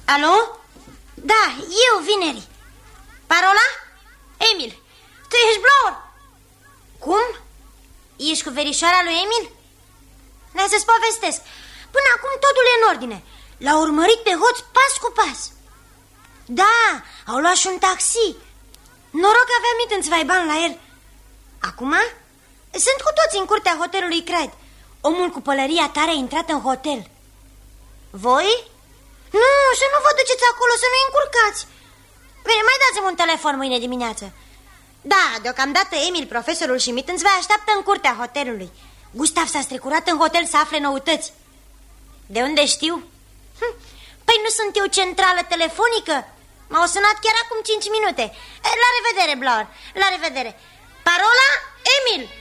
Alo? Da, eu, Vineri. Parola? Emil, tu ești Blower? Cum? Ești cu verișoara lui Emil? Ne să-ți povestesc. Până acum totul e în ordine. L-au urmărit pe hoț pas cu pas. Da, au luat și un taxi. Noroc că avea Mittenzweiban la el. Acum sunt cu toți în curtea hotelului Craig. Omul cu pălăria tare a intrat în hotel. Voi? Nu, să nu vă duceți acolo, să nu-i încurcați. Bine, mai dați-mi un telefon mâine dimineață. Da, deocamdată Emil, profesorul și Mittenzwei așteaptă în curtea hotelului. Gustav s-a strecurat în hotel să afle noutăți. De unde știu? Păi nu sunt eu centrală telefonică? M-au sunat chiar acum 5 minute. La revedere, Blower, la revedere. Parola? Emil.